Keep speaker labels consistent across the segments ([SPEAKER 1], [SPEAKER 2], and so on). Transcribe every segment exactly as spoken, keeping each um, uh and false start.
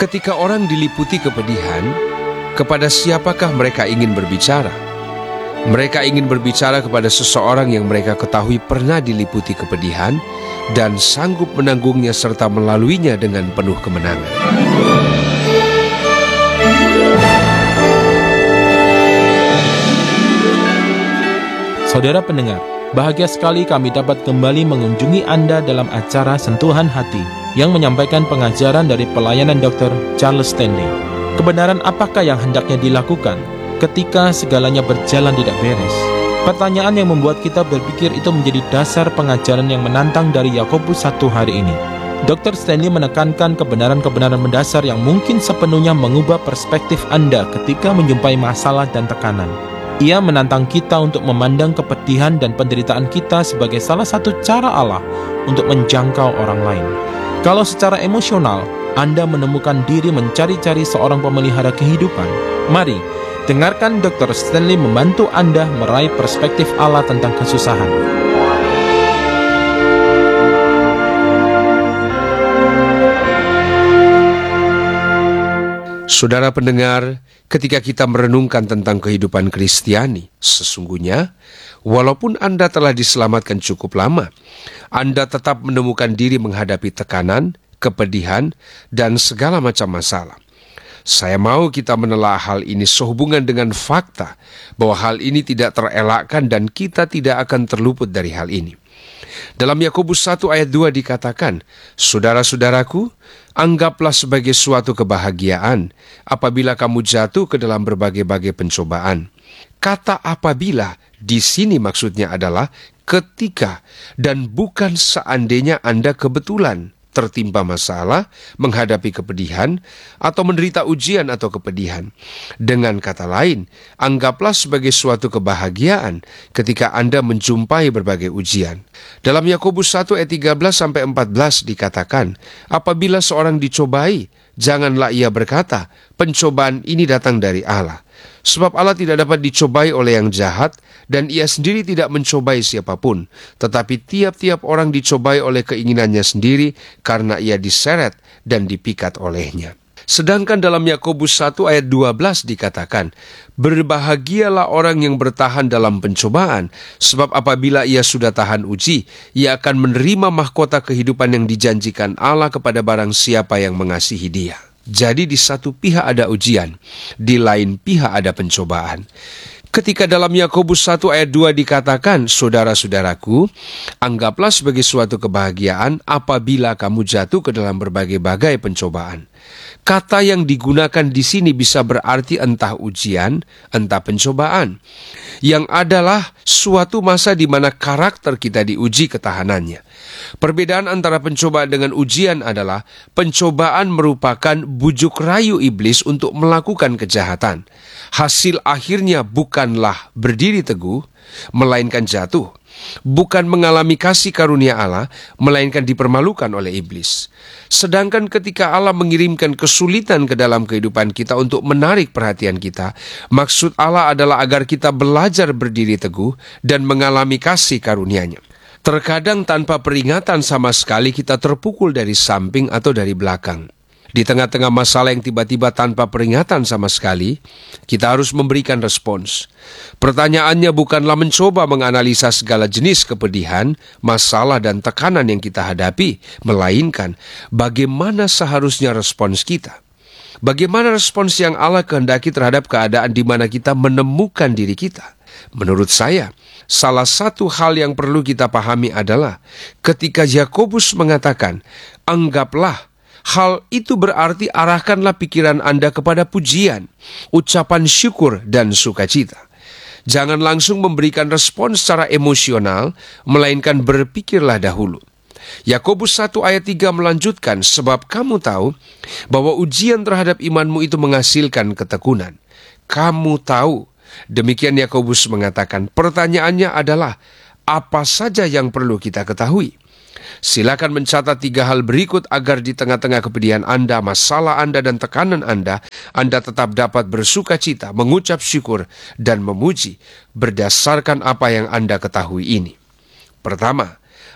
[SPEAKER 1] Ketika orang diliputi kepedihan, kepada siapakah mereka ingin berbicara? Mereka ingin berbicara kepada seseorang yang mereka ketahui pernah diliputi kepedihan dan sanggup menanggungnya serta melaluinya dengan penuh kemenangan.
[SPEAKER 2] Saudara pendengar, bahagia sekali kami dapat kembali mengunjungi Anda dalam acara Sentuhan Hati yang menyampaikan pengajaran dari pelayanan dokter Charles Stanley. Kebenaran apakah yang hendaknya dilakukan ketika segalanya berjalan tidak beres? Pertanyaan yang membuat kita berpikir itu menjadi dasar pengajaran yang menantang dari Yakobus satu hari ini. dokter Stanley menekankan kebenaran-kebenaran mendasar yang mungkin sepenuhnya mengubah perspektif Anda ketika menjumpai masalah dan tekanan. Ia menantang kita untuk memandang kepedihan dan penderitaan kita sebagai salah satu cara Allah untuk menjangkau orang lain. Kalau secara emosional, Anda menemukan diri mencari-cari seorang pemelihara kehidupan, mari, dengarkan dokter Stanley membantu Anda meraih perspektif Allah tentang kesusahan.
[SPEAKER 1] Saudara pendengar, ketika kita merenungkan tentang kehidupan Kristiani, sesungguhnya, walaupun Anda telah diselamatkan cukup lama, Anda tetap menemukan diri menghadapi tekanan, kepedihan, dan segala macam masalah. Saya mau kita menelaah hal ini sehubungan dengan fakta bahwa hal ini tidak terelakkan dan kita tidak akan terluput dari hal ini. Dalam Yakobus satu ayat dua dikatakan, "Saudara-saudaraku, anggaplah sebagai suatu kebahagiaan apabila kamu jatuh ke dalam berbagai-bagai pencobaan." Kata apabila di sini maksudnya adalah ketika dan bukan seandainya Anda kebetulan tertimpa masalah, menghadapi kepedihan, atau menderita ujian atau kepedihan. Dengan kata lain, anggaplah sebagai suatu kebahagiaan ketika Anda menjumpai berbagai ujian. Dalam Yakobus satu ayat tiga belas sampai empat belas dikatakan, apabila seorang dicobai, janganlah ia berkata, pencobaan ini datang dari Allah. Sebab Allah tidak dapat dicobai oleh yang jahat, dan ia sendiri tidak mencobai siapapun. Tetapi tiap-tiap orang dicobai oleh keinginannya sendiri, karena ia diseret dan dipikat olehnya. Sedangkan dalam Yakobus satu ayat dua belas dikatakan, berbahagialah orang yang bertahan dalam pencobaan, sebab apabila ia sudah tahan uji, ia akan menerima mahkota kehidupan yang dijanjikan Allah kepada barang siapa yang mengasihi Dia. Jadi di satu pihak ada ujian, di lain pihak ada pencobaan. Ketika dalam Yakobus satu ayat dua dikatakan, saudara-saudaraku, anggaplah sebagai suatu kebahagiaan apabila kamu jatuh ke dalam berbagai-bagai pencobaan. Kata yang digunakan di sini bisa berarti entah ujian, entah pencobaan, yang adalah suatu masa di mana karakter kita diuji ketahanannya. Perbedaan antara pencobaan dengan ujian adalah pencobaan merupakan bujuk rayu iblis untuk melakukan kejahatan. Hasil akhirnya bukanlah berdiri teguh, melainkan jatuh. Bukan mengalami kasih karunia Allah, melainkan dipermalukan oleh iblis. Sedangkan ketika Allah mengirimkan kesulitan ke dalam kehidupan kita untuk menarik perhatian kita, maksud Allah adalah agar kita belajar berdiri teguh dan mengalami kasih karunia-Nya. Terkadang tanpa peringatan sama sekali kita terpukul dari samping atau dari belakang. Di tengah-tengah masalah yang tiba-tiba tanpa peringatan sama sekali, kita harus memberikan respons. Pertanyaannya bukanlah mencoba menganalisa segala jenis kepedihan, masalah dan tekanan yang kita hadapi, melainkan bagaimana seharusnya respons kita. Bagaimana respons yang Allah kehendaki terhadap keadaan di mana kita menemukan diri kita. Menurut saya, salah satu hal yang perlu kita pahami adalah ketika Yakobus mengatakan, anggaplah, hal itu berarti arahkanlah pikiran Anda kepada pujian, ucapan syukur dan sukacita. Jangan langsung memberikan respons secara emosional, melainkan berpikirlah dahulu. Yakobus satu ayat tiga melanjutkan, sebab kamu tahu bahwa ujian terhadap imanmu itu menghasilkan ketekunan. Kamu tahu. Demikian Yakobus mengatakan, pertanyaannya adalah, apa saja yang perlu kita ketahui? Silakan mencatat tiga hal berikut agar di tengah-tengah kepedihan Anda, masalah Anda, dan tekanan Anda, Anda tetap dapat bersuka cita, mengucap syukur, dan memuji berdasarkan apa yang Anda ketahui ini. Pertama,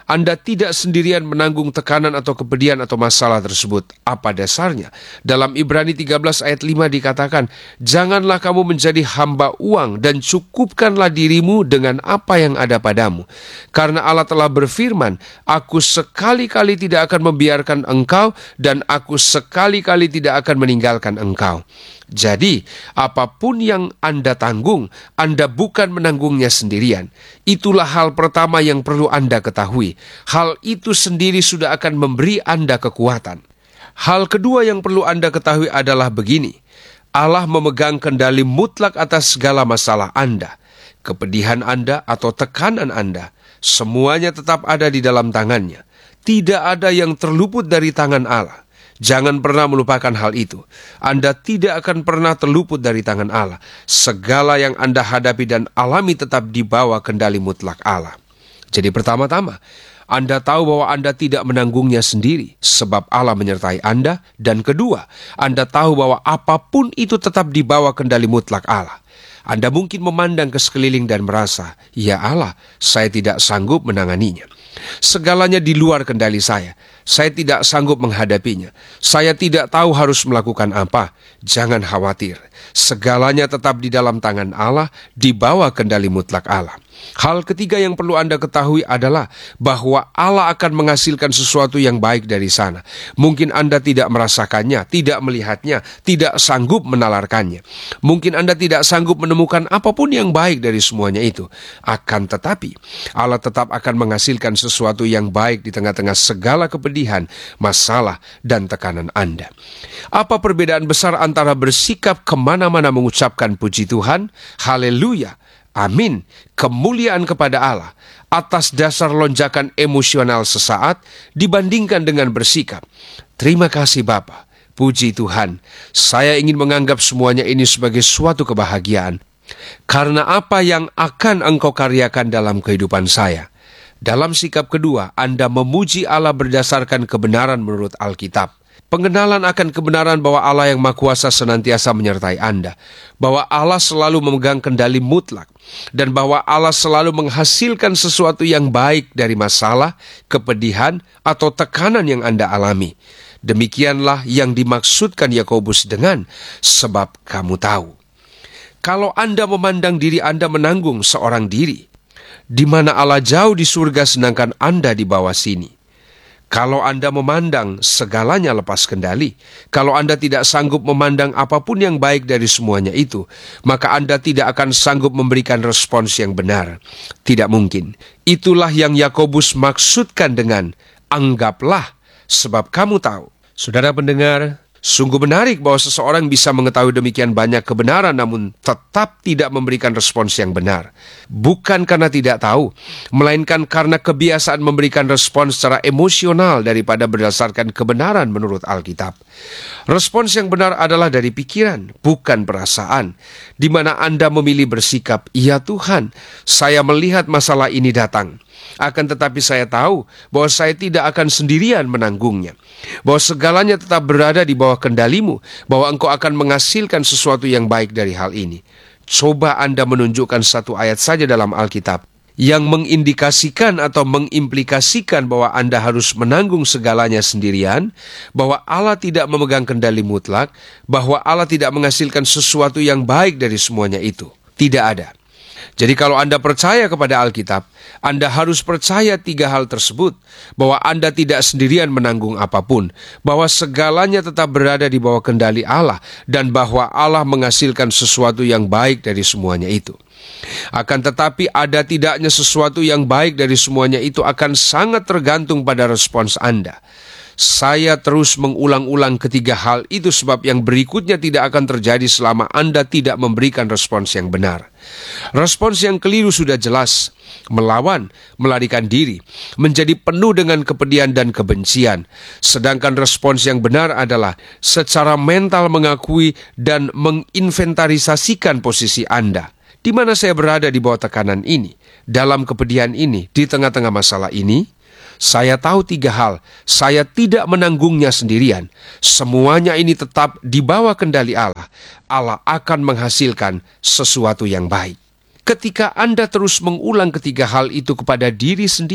[SPEAKER 1] Anda tidak sendirian menanggung tekanan atau kepedihan atau masalah tersebut. Apa dasarnya? Dalam Ibrani tiga belas ayat lima dikatakan, "Janganlah kamu menjadi hamba uang dan cukupkanlah dirimu dengan apa yang ada padamu. Karena Allah telah berfirman, Aku sekali-kali tidak akan membiarkan engkau dan aku sekali-kali tidak akan meninggalkan engkau." Jadi, apapun yang Anda tanggung, Anda bukan menanggungnya sendirian. Itulah hal pertama yang perlu Anda ketahui. Hal itu sendiri sudah akan memberi Anda kekuatan. Hal kedua yang perlu Anda ketahui adalah begini. Allah memegang kendali mutlak atas segala masalah Anda. Kepedihan Anda atau tekanan Anda, semuanya tetap ada di dalam tangannya. Tidak ada yang terluput dari tangan Allah. Jangan pernah melupakan hal itu. Anda tidak akan pernah terluput dari tangan Allah. Segala yang Anda hadapi dan alami tetap di bawah kendali mutlak Allah. Jadi pertama-tama, Anda tahu bahwa Anda tidak menanggungnya sendiri, sebab Allah menyertai Anda. Dan kedua, Anda tahu bahwa apapun itu tetap di bawah kendali mutlak Allah. Anda mungkin memandang ke sekeliling dan merasa, "Ya Allah, saya tidak sanggup menanganinya. Segalanya di luar kendali saya. Saya tidak sanggup menghadapinya. Saya tidak tahu harus melakukan apa." Jangan khawatir. Segalanya tetap di dalam tangan Allah, di bawah kendali mutlak Allah. Hal ketiga yang perlu Anda ketahui adalah bahwa Allah akan menghasilkan sesuatu yang baik dari sana. Mungkin Anda tidak merasakannya, tidak melihatnya, tidak sanggup menalarkannya. Mungkin Anda tidak sanggup menemukan apapun yang baik dari semuanya itu. Akan tetapi, Allah tetap akan menghasilkan sesuatu yang baik di tengah-tengah segala kepedihan, masalah, dan tekanan Anda. Apa perbedaan besar antara bersikap kemana-mana mengucapkan puji Tuhan, haleluya, amin, kemuliaan kepada Allah atas dasar lonjakan emosional sesaat dibandingkan dengan bersikap, "Terima kasih Bapa, puji Tuhan, saya ingin menganggap semuanya ini sebagai suatu kebahagiaan, karena apa yang akan Engkau karyakan dalam kehidupan saya." Dalam sikap kedua, Anda memuji Allah berdasarkan kebenaran menurut Alkitab. Pengenalan akan kebenaran bahwa Allah yang Maha Kuasa senantiasa menyertai Anda, bahwa Allah selalu memegang kendali mutlak, dan bahwa Allah selalu menghasilkan sesuatu yang baik dari masalah, kepedihan, atau tekanan yang Anda alami. Demikianlah yang dimaksudkan Yakobus dengan "sebab kamu tahu." Kalau Anda memandang diri Anda menanggung seorang diri, di mana Allah jauh di surga sedangkan Anda di bawah sini. Kalau Anda memandang segalanya lepas kendali, kalau Anda tidak sanggup memandang apapun yang baik dari semuanya itu, maka Anda tidak akan sanggup memberikan respons yang benar. Tidak mungkin. Itulah yang Yakobus maksudkan dengan "anggaplah, sebab kamu tahu." Saudara pendengar, sungguh menarik bahwa seseorang bisa mengetahui demikian banyak kebenaran namun tetap tidak memberikan respons yang benar. Bukan karena tidak tahu, melainkan karena kebiasaan memberikan respons secara emosional daripada berdasarkan kebenaran menurut Alkitab. Respons yang benar adalah dari pikiran, bukan perasaan, di mana Anda memilih bersikap, "Ya Tuhan, saya melihat masalah ini datang. Akan tetapi saya tahu bahwa saya tidak akan sendirian menanggungnya, bahwa segalanya tetap berada di bawah kendalimu, bahwa Engkau akan menghasilkan sesuatu yang baik dari hal ini." Coba Anda menunjukkan satu ayat saja dalam Alkitab yang mengindikasikan atau mengimplikasikan bahwa Anda harus menanggung segalanya sendirian, bahwa Allah tidak memegang kendali mutlak, bahwa Allah tidak menghasilkan sesuatu yang baik dari semuanya itu. Tidak ada. Jadi kalau Anda percaya kepada Alkitab, Anda harus percaya tiga hal tersebut, bahwa Anda tidak sendirian menanggung apapun, bahwa segalanya tetap berada di bawah kendali Allah, dan bahwa Allah menghasilkan sesuatu yang baik dari semuanya itu. Akan tetapi ada tidaknya sesuatu yang baik dari semuanya itu akan sangat tergantung pada respons Anda. Saya terus mengulang-ulang ketiga hal itu sebab yang berikutnya tidak akan terjadi selama Anda tidak memberikan respons yang benar. Respons yang keliru sudah jelas, melawan, melarikan diri, menjadi penuh dengan kepedihan dan kebencian. Sedangkan respons yang benar adalah secara mental mengakui dan menginventarisasikan posisi Anda. Di mana saya berada di bawah tekanan ini, dalam kepedihan ini, di tengah-tengah masalah ini? Saya tahu tiga hal, saya tidak menanggungnya sendirian. Semuanya ini tetap di bawah kendali Allah. Allah akan menghasilkan sesuatu yang baik. Ketika Anda terus mengulang ketiga hal itu kepada diri sendiri,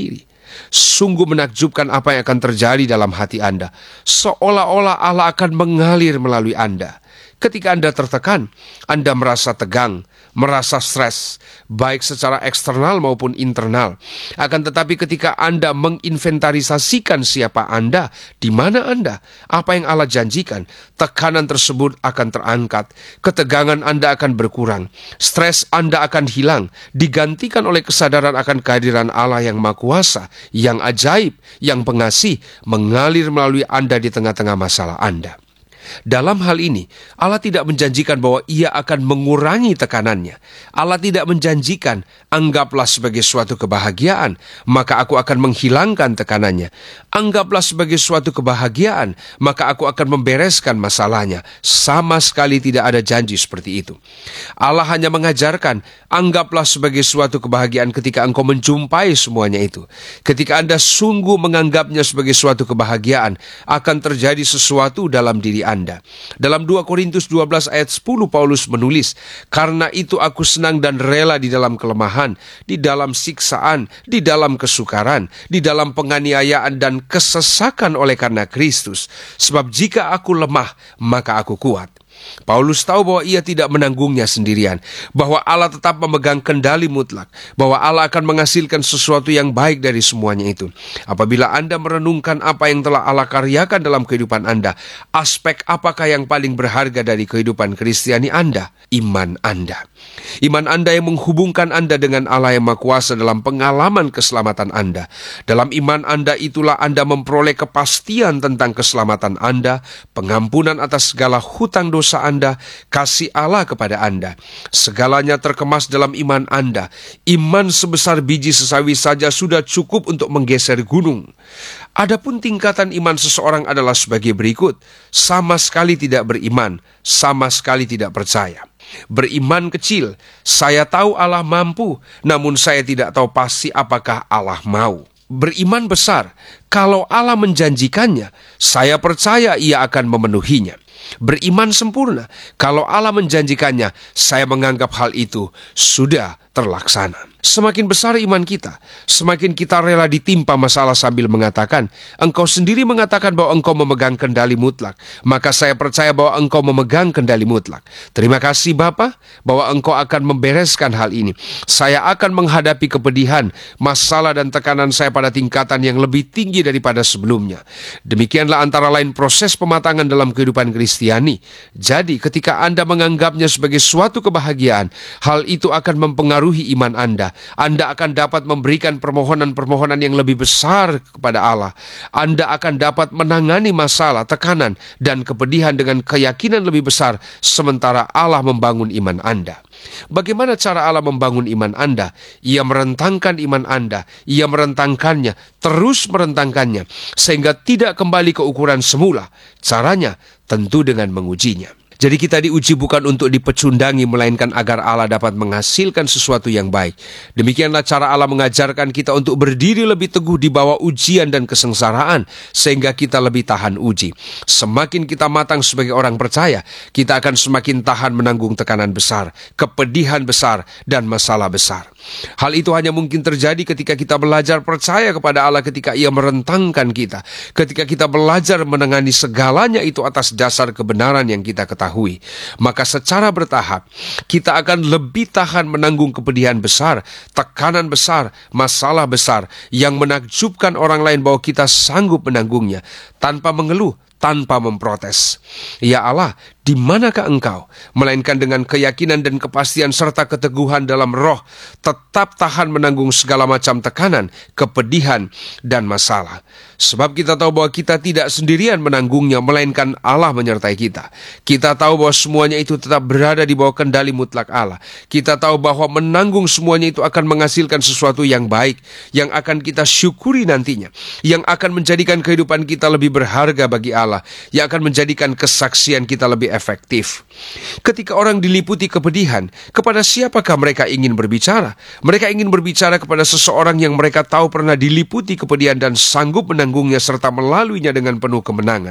[SPEAKER 1] Sungguh menakjubkan apa yang akan terjadi dalam hati Anda. Seolah-olah Allah akan mengalir melalui Anda. Ketika Anda tertekan, Anda merasa tegang, merasa stres, baik secara eksternal maupun internal. Akan tetapi ketika Anda menginventarisasikan siapa Anda, di mana Anda, apa yang Allah janjikan, tekanan tersebut akan terangkat, ketegangan Anda akan berkurang, stres Anda akan hilang, digantikan oleh kesadaran akan kehadiran Allah yang Maha Kuasa, yang ajaib, yang pengasih, mengalir melalui Anda di tengah-tengah masalah Anda. Dalam hal ini, Allah tidak menjanjikan bahwa Ia akan mengurangi tekanannya. Allah tidak menjanjikan, anggaplah sebagai suatu kebahagiaan, maka aku akan menghilangkan tekanannya. Anggaplah sebagai suatu kebahagiaan, maka aku akan membereskan masalahnya. Sama sekali tidak ada janji seperti itu. Allah hanya mengajarkan, anggaplah sebagai suatu kebahagiaan ketika engkau menjumpai semuanya itu. Ketika Anda sungguh menganggapnya sebagai suatu kebahagiaan, akan terjadi sesuatu dalam diri Anda. Anda. Dalam dua Korintus dua belas ayat sepuluh Paulus menulis, "Karena itu aku senang dan rela di dalam kelemahan, di dalam siksaan, di dalam kesukaran, di dalam penganiayaan dan kesesakan oleh karena Kristus. Sebab jika aku lemah, maka aku kuat." Paulus tahu bahwa ia tidak menanggungnya sendirian, bahwa Allah tetap memegang kendali mutlak, bahwa Allah akan menghasilkan sesuatu yang baik dari semuanya itu. Apabila Anda merenungkan apa yang telah Allah karyakan dalam kehidupan Anda, aspek apakah yang paling berharga dari kehidupan Kristiani Anda? Iman Anda. Iman Anda yang menghubungkan Anda dengan Allah yang Maha Kuasa dalam pengalaman keselamatan Anda. Dalam iman Anda itulah Anda memperoleh kepastian tentang keselamatan Anda, pengampunan atas segala hutang dosa Anda, kasih Allah kepada Anda. Segalanya terkemas dalam iman Anda. Iman sebesar biji sesawi saja sudah cukup untuk menggeser gunung. Adapun tingkatan iman seseorang adalah sebagai berikut: sama sekali tidak beriman, sama sekali tidak percaya. Beriman kecil, saya tahu Allah mampu, namun saya tidak tahu pasti apakah Allah mau. Beriman besar, kalau Allah menjanjikannya, saya percaya Ia akan memenuhinya. Beriman sempurna, kalau Allah menjanjikannya, saya menganggap hal itu sudah terlaksana. Semakin besar iman kita, semakin kita rela ditimpa masalah sambil mengatakan, engkau sendiri mengatakan bahwa engkau memegang kendali mutlak, maka saya percaya bahwa engkau memegang kendali mutlak. Terima kasih Bapa, bahwa engkau akan membereskan hal ini. Saya akan menghadapi kepedihan, masalah dan tekanan saya pada tingkatan yang lebih tinggi daripada sebelumnya. Demikianlah antara lain proses pematangan dalam kehidupan Kristiani. Jadi ketika Anda menganggapnya sebagai suatu kebahagiaan, hal itu akan mempengaruhi iman Anda. Anda akan dapat memberikan permohonan-permohonan yang lebih besar kepada Allah. Anda akan dapat menangani masalah, tekanan, dan kepedihan dengan keyakinan lebih besar, sementara Allah membangun iman Anda. Bagaimana cara Allah membangun iman Anda? Ia merentangkan iman Anda, Ia merentangkannya, terus merentangkannya, sehingga tidak kembali ke ukuran semula. Caranya tentu dengan mengujinya. Jadi kita diuji bukan untuk dipecundangi, melainkan agar Allah dapat menghasilkan sesuatu yang baik. Demikianlah cara Allah mengajarkan kita untuk berdiri lebih teguh di bawah ujian dan kesengsaraan, sehingga kita lebih tahan uji. Semakin kita matang sebagai orang percaya, kita akan semakin tahan menanggung tekanan besar, kepedihan besar, dan masalah besar. Hal itu hanya mungkin terjadi ketika kita belajar percaya kepada Allah, ketika Ia merentangkan kita, ketika kita belajar menangani segalanya itu atas dasar kebenaran yang kita ketahui. Maka secara bertahap kita akan lebih tahan menanggung kepedihan besar, tekanan besar, masalah besar yang menakjubkan orang lain bahwa kita sanggup menanggungnya tanpa mengeluh, tanpa memprotes. Ya Allah, di manakah Engkau? Melainkan dengan keyakinan dan kepastian serta keteguhan dalam roh, tetap tahan menanggung segala macam tekanan, kepedihan, dan masalah. Sebab kita tahu bahwa kita tidak sendirian menanggungnya, melainkan Allah menyertai kita. Kita tahu bahwa semuanya itu tetap berada di bawah kendali mutlak Allah. Kita tahu bahwa menanggung semuanya itu akan menghasilkan sesuatu yang baik, yang akan kita syukuri nantinya, yang akan menjadikan kehidupan kita lebih berharga bagi Allah, yang akan menjadikan kesaksian kita lebih efektif. Ketika orang diliputi kepedihan, kepada siapakah mereka ingin berbicara? Mereka ingin berbicara kepada seseorang yang mereka tahu pernah diliputi kepedihan dan sanggup menanggungnya serta melaluinya dengan penuh kemenangan.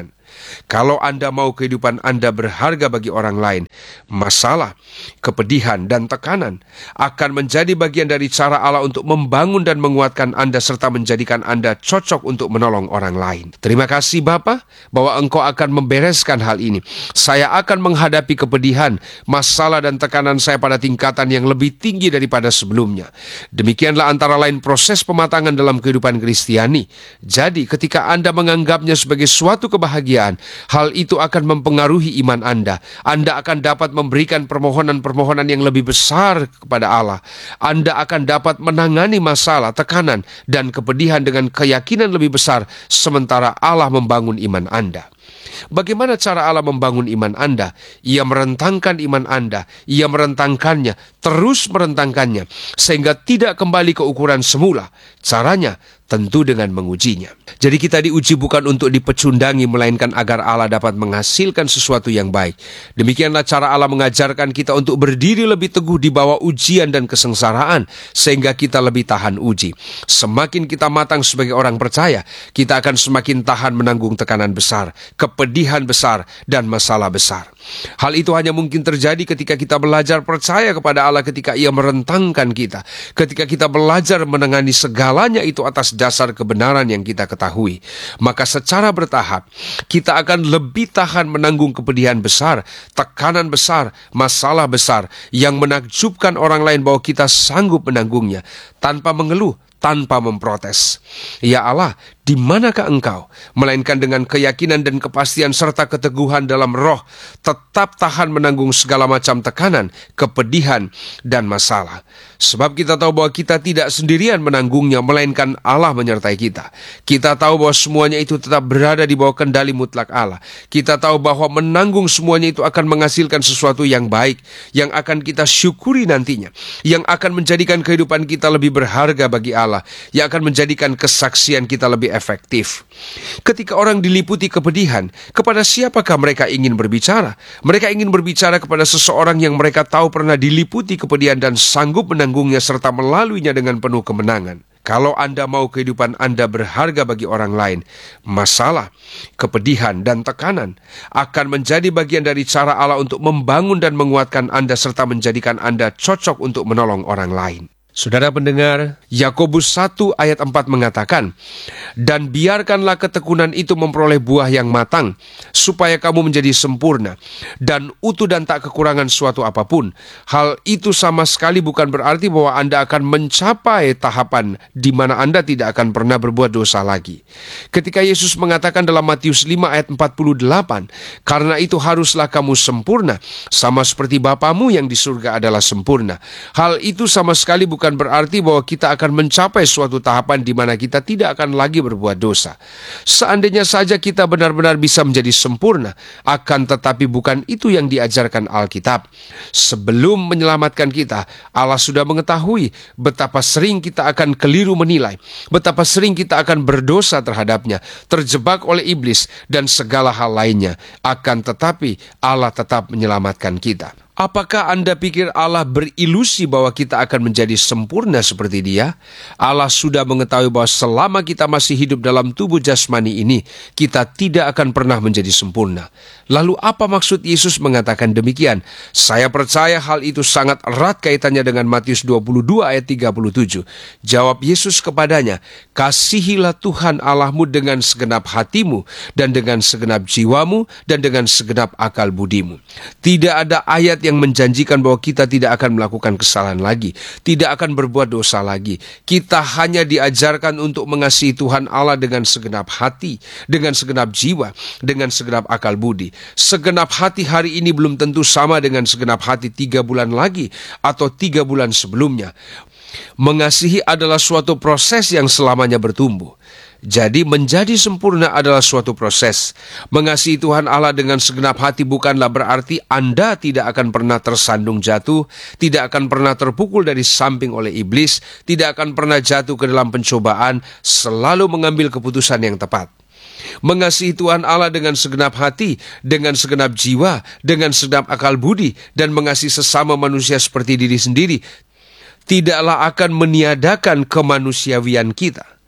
[SPEAKER 1] Kalau Anda mau kehidupan Anda berharga bagi orang lain, masalah, kepedihan, dan tekanan akan menjadi bagian dari cara Allah untuk membangun dan menguatkan Anda serta menjadikan Anda cocok untuk menolong orang lain. Terima kasih Bapa, bahwa Engkau akan membereskan hal ini. Saya akan menghadapi kepedihan, masalah, dan tekanan saya pada tingkatan yang lebih tinggi daripada sebelumnya. Demikianlah antara lain proses pematangan dalam kehidupan Kristiani. Jadi ketika Anda menganggapnya sebagai suatu kebahagiaan, hal itu akan mempengaruhi iman Anda. Anda akan dapat memberikan permohonan-permohonan yang lebih besar kepada Allah. Anda akan dapat menangani masalah, tekanan, dan kepedihan dengan keyakinan lebih besar, sementara Allah membangun iman Anda. Bagaimana cara Allah membangun iman Anda? Ia merentangkan iman Anda, Ia merentangkannya, terus merentangkannya, sehingga tidak kembali ke ukuran semula. Caranya tentu dengan mengujinya. Jadi kita diuji bukan untuk dipecundangi, melainkan agar Allah dapat menghasilkan sesuatu yang baik. Demikianlah cara Allah mengajarkan kita untuk berdiri lebih teguh di bawah ujian dan kesengsaraan, sehingga kita lebih tahan uji. Semakin kita matang sebagai orang percaya, kita akan semakin tahan menanggung tekanan besar, kepedihan besar, dan masalah besar. Hal itu hanya mungkin terjadi ketika kita belajar percaya kepada Allah, ketika Ia merentangkan kita, ketika kita belajar menangani segalanya itu atas dasar kebenaran yang kita ketahui. Maka secara bertahap, kita akan lebih tahan menanggung kepedihan besar, tekanan besar, masalah besar, yang menakjubkan orang lain bahwa kita sanggup menanggungnya, tanpa mengeluh, tanpa memprotes. Ya Allah, di manakah Engkau? Melainkan dengan keyakinan dan kepastian serta keteguhan dalam roh, tetap tahan menanggung segala macam tekanan, kepedihan, dan masalah. Sebab kita tahu bahwa kita tidak sendirian menanggungnya, melainkan Allah menyertai kita. Kita tahu bahwa semuanya itu tetap berada di bawah kendali mutlak Allah. Kita tahu bahwa menanggung semuanya itu akan menghasilkan sesuatu yang baik, yang akan kita syukuri nantinya, yang akan menjadikan kehidupan kita lebih berharga bagi Allah, yang akan menjadikan kesaksian kita lebih efektif. Ketika orang diliputi kepedihan, kepada siapakah mereka ingin berbicara? Mereka ingin berbicara kepada seseorang yang mereka tahu pernah diliputi kepedihan dan sanggup menanggungnya serta melaluinya dengan penuh kemenangan. Kalau Anda mau kehidupan Anda berharga bagi orang lain, masalah, kepedihan, dan tekanan akan menjadi bagian dari cara Allah untuk membangun dan menguatkan Anda serta menjadikan Anda cocok untuk menolong orang lain. Saudara pendengar, Yakobus satu ayat empat mengatakan, "Dan biarkanlah ketekunan itu memperoleh buah yang matang, supaya kamu menjadi sempurna, dan utuh dan tak kekurangan suatu apapun. Hal itu sama sekali bukan berarti bahwa Anda akan mencapai tahapan di mana Anda tidak akan pernah berbuat dosa lagi." Ketika Yesus mengatakan dalam Matius lima ayat empat puluh delapan, "Karena itu haruslah kamu sempurna, sama seperti Bapamu yang di surga adalah sempurna." Hal itu sama sekali bukan bukan berarti bahwa kita akan mencapai suatu tahapan di mana kita tidak akan lagi berbuat dosa. Seandainya saja kita benar-benar bisa menjadi sempurna, akan tetapi bukan itu yang diajarkan Alkitab. Sebelum menyelamatkan kita, Allah sudah mengetahui betapa sering kita akan keliru menilai, betapa sering kita akan berdosa terhadapnya, terjebak oleh iblis dan segala hal lainnya. Akan tetapi Allah tetap menyelamatkan kita. Apakah Anda pikir Allah berilusi bahwa kita akan menjadi sempurna seperti Dia? Allah sudah mengetahui bahwa selama kita masih hidup dalam tubuh jasmani ini, kita tidak akan pernah menjadi sempurna. Lalu apa maksud Yesus mengatakan demikian? Saya percaya hal itu sangat erat kaitannya dengan Matius dua puluh dua ayat tiga puluh tujuh. Jawab Yesus kepadanya, "Kasihilah Tuhan Allahmu dengan segenap hatimu, dan dengan segenap jiwamu, dan dengan segenap akal budimu." Tidak ada ayat yang menjanjikan bahwa kita tidak akan melakukan kesalahan lagi, tidak akan berbuat dosa lagi. Kita hanya diajarkan untuk mengasihi Tuhan Allah dengan segenap hati, dengan segenap jiwa, dengan segenap akal budi. Segenap hati hari ini belum tentu sama dengan segenap hati tiga bulan lagi atau tiga bulan sebelumnya. Mengasihi adalah suatu proses yang selamanya bertumbuh. Jadi menjadi sempurna adalah suatu proses. Mengasihi Tuhan Allah dengan segenap hati bukanlah berarti Anda tidak akan pernah tersandung jatuh, tidak akan pernah terpukul dari samping oleh iblis, tidak akan pernah jatuh ke dalam pencobaan, selalu mengambil keputusan yang tepat. Mengasihi Tuhan Allah dengan segenap hati, dengan segenap jiwa, dengan segenap akal budi, dan mengasihi sesama manusia seperti diri sendiri, tidaklah akan meniadakan kemanusiawian kita.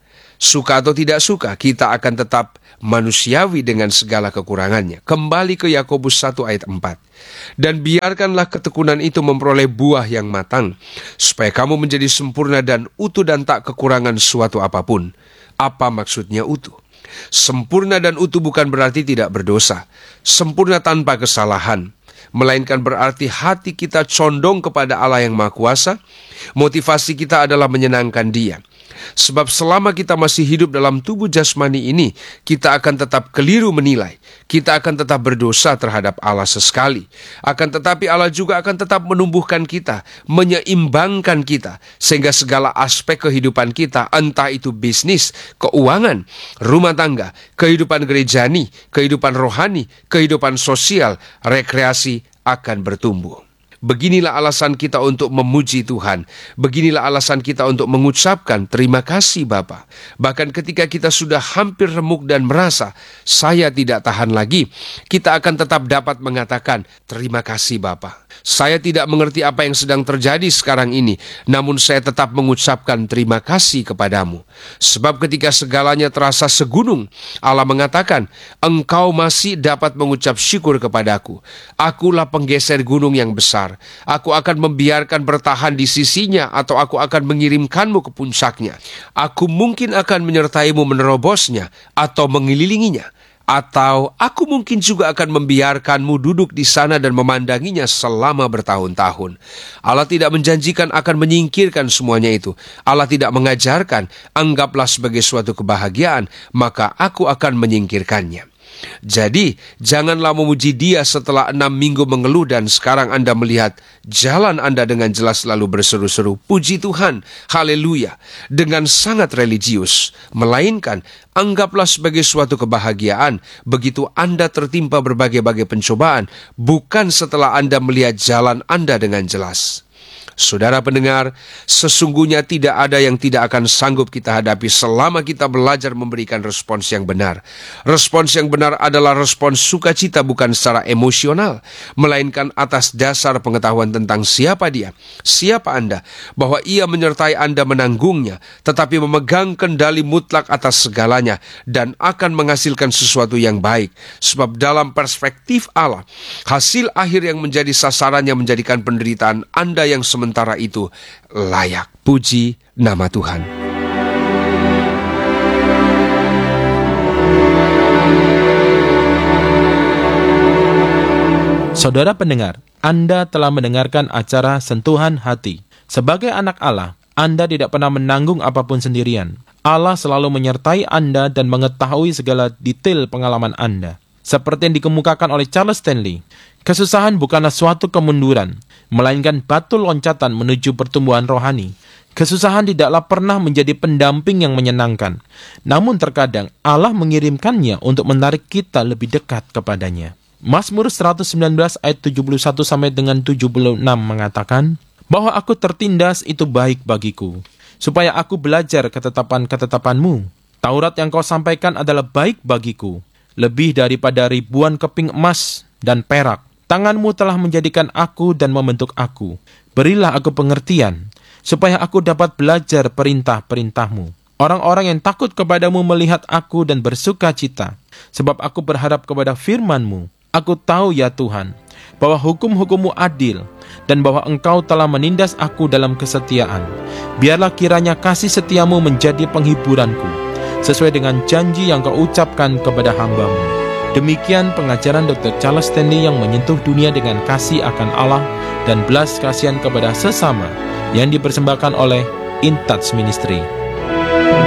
[SPEAKER 1] Suka atau tidak suka, kita akan tetap manusiawi dengan segala kekurangannya. Kembali ke Yakobus satu ayat empat. Dan biarkanlah ketekunan itu memperoleh buah yang matang, supaya kamu menjadi sempurna dan utuh dan tak kekurangan suatu apapun. Apa maksudnya utuh? Sempurna dan utuh bukan berarti tidak berdosa. Sempurna tanpa kesalahan, melainkan berarti hati kita condong kepada Allah yang Maha Kuasa. Motivasi kita adalah menyenangkan Dia. Sebab selama kita masih hidup dalam tubuh jasmani ini, kita akan tetap keliru menilai. Kita akan tetap berdosa terhadap Allah sesekali. Akan tetapi Allah juga akan tetap menumbuhkan kita, menyeimbangkan kita, sehingga segala aspek kehidupan kita, entah itu bisnis, keuangan, rumah tangga, kehidupan gerejani, kehidupan rohani, kehidupan sosial, rekreasi, akan bertumbuh. Beginilah alasan kita untuk memuji Tuhan. Beginilah alasan kita untuk mengucapkan terima kasih Bapa. Bahkan ketika kita sudah hampir remuk dan merasa saya tidak tahan lagi, kita akan tetap dapat mengatakan terima kasih Bapa. Saya tidak mengerti apa yang sedang terjadi sekarang ini, namun saya tetap mengucapkan terima kasih kepadamu. Sebab ketika segalanya terasa segunung, Allah mengatakan, engkau masih dapat mengucap syukur kepadaku. Akulah penggeser gunung yang besar. Aku akan membiarkan bertahan di sisinya, atau aku akan mengirimkanmu ke puncaknya. Aku mungkin akan menyertaimu menerobosnya, atau mengelilinginya. Atau aku mungkin juga akan membiarkanmu duduk di sana dan memandanginya selama bertahun-tahun. Allah tidak menjanjikan akan menyingkirkan semuanya itu. Allah tidak mengajarkan, anggaplah sebagai suatu kebahagiaan, maka aku akan menyingkirkannya. Jadi, janganlah memuji Dia setelah enam minggu mengeluh dan sekarang Anda melihat jalan Anda dengan jelas lalu berseru-seru, puji Tuhan, haleluya, dengan sangat religius. Melainkan, anggaplah sebagai suatu kebahagiaan begitu Anda tertimpa berbagai-bagai pencobaan, bukan setelah Anda melihat jalan Anda dengan jelas. Saudara pendengar, sesungguhnya tidak ada yang tidak akan sanggup kita hadapi selama kita belajar memberikan respons yang benar. Respons yang benar adalah respons sukacita bukan secara emosional, melainkan atas dasar pengetahuan tentang siapa Dia, siapa Anda, bahwa Ia menyertai Anda menanggungnya, tetapi memegang kendali mutlak atas segalanya dan akan menghasilkan sesuatu yang baik. Sebab dalam perspektif Allah, hasil akhir yang menjadi sasarannya menjadikan penderitaan Anda yang sementara Sementara itu layak. Puji nama Tuhan.
[SPEAKER 2] Saudara pendengar, Anda telah mendengarkan acara Sentuhan Hati. Sebagai anak Allah, Anda tidak pernah menanggung apapun sendirian. Allah selalu menyertai Anda dan mengetahui segala detail pengalaman Anda. Seperti yang dikemukakan oleh Charles Stanley, kesusahan bukanlah suatu kemunduran, melainkan batu loncatan menuju pertumbuhan rohani. Kesusahan tidaklah pernah menjadi pendamping yang menyenangkan, namun terkadang Allah mengirimkannya untuk menarik kita lebih dekat kepadanya. Mazmur seratus sembilan belas ayat tujuh puluh satu sampai dengan tujuh puluh enam mengatakan, bahwa aku tertindas itu baik bagiku, supaya aku belajar ketetapan-ketetapanmu. Taurat yang kau sampaikan adalah baik bagiku, lebih daripada ribuan keping emas dan perak. Tanganmu telah menjadikan aku dan membentuk aku. Berilah aku pengertian, supaya aku dapat belajar perintah-perintahmu. Orang-orang yang takut kepadamu melihat aku dan bersuka cita, sebab aku berharap kepada firman-Mu. Aku tahu ya Tuhan, bahwa hukum-hukum-Mu adil, dan bahwa Engkau telah menindas aku dalam kesetiaan. Biarlah kiranya kasih setiamu menjadi penghiburanku, sesuai dengan janji yang Kau ucapkan kepada hamba-Mu. Demikian pengajaran dokter Charles Stanley yang menyentuh dunia dengan kasih akan Allah dan belas kasihan kepada sesama yang dipersembahkan oleh In Touch Ministry.